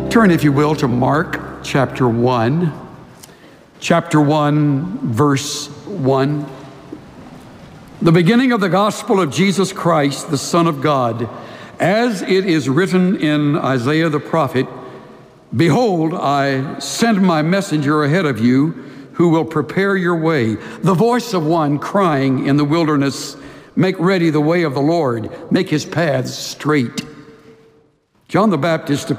Turn, if you will, to Mark chapter 1. Chapter 1, verse 1. The beginning of the gospel of Jesus Christ, the Son of God, as it is written in Isaiah the prophet, "Behold, I send my messenger ahead of you who will prepare your way." The voice of one crying in the wilderness, "Make ready the way of the Lord, make his paths straight." John the Baptist